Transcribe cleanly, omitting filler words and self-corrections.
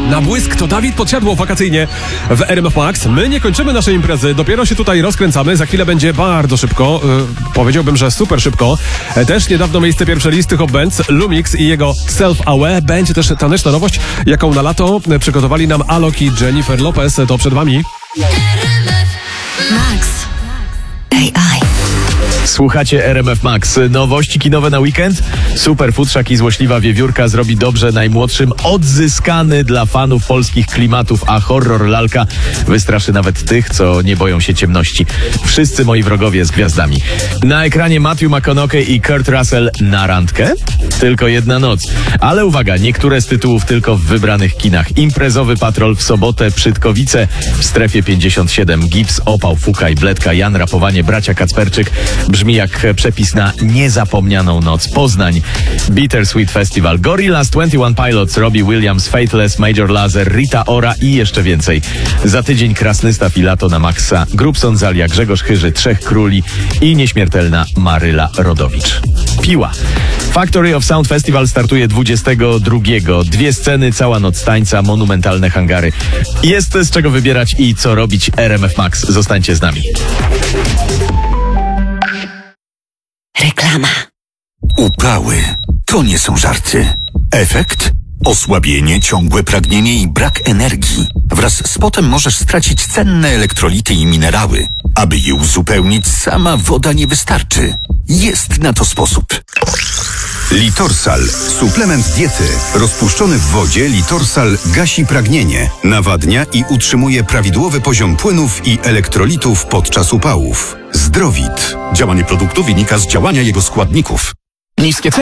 Na błysk to Dawid Podsiadło wakacyjnie w RMF Max. My nie kończymy naszej imprezy, dopiero się tutaj rozkręcamy. Za chwilę będzie bardzo szybko, powiedziałbym, że super szybko. Też niedawno miejsce pierwsze listy Hot Bands, Lumix i jego Self Aware. Będzie też taneczna nowość, jaką na lato przygotowali nam Alok i Jennifer Lopez. To przed wami. Max. AI. Słuchacie RMF Max. Nowości kinowe na weekend? Super futrzak i złośliwa wiewiórka zrobi dobrze najmłodszym. Odzyskany dla fanów polskich klimatów, a horror lalka wystraszy nawet tych, co nie boją się ciemności. Wszyscy moi wrogowie z gwiazdami. Na ekranie Matthew McConaughey i Kurt Russell na randkę? Tylko jedna noc. Ale uwaga, niektóre z tytułów tylko w wybranych kinach. Imprezowy Patrol w sobotę, Przydkowice, w strefie 57, Gips, Opał, Fukaj, Bledka, Jan, Rapowanie, Bracia Kacperczyk. Brzmi jak przepis na niezapomnianą noc. Poznań, Bittersweet Festival, Gorillaz, 21 Pilots, Robbie Williams, Faithless, Major Lazer, Rita Ora i jeszcze więcej. Za tydzień Krasnystaw i Lato na Maxa, Grubson, Zalia, Grzegorz Chyży, Trzech Króli i nieśmiertelna Maryla Rodowicz. Piła. Factory of Sound Festival startuje 22. Dwie sceny, cała noc tańca, monumentalne hangary. Jest z czego wybierać i co robić. RMF Max. Zostańcie z nami. Reklama. Uprały to nie są żarty. Efekt? Osłabienie, ciągłe pragnienie i brak energii. Wraz z potem możesz stracić cenne elektrolity i minerały. Aby je uzupełnić, sama woda nie wystarczy. Jest na to sposób. Litorsal. Suplement diety. Rozpuszczony w wodzie Litorsal gasi pragnienie, nawadnia i utrzymuje prawidłowy poziom płynów i elektrolitów podczas upałów. Zdrowit. Działanie produktu wynika z działania jego składników. Niskie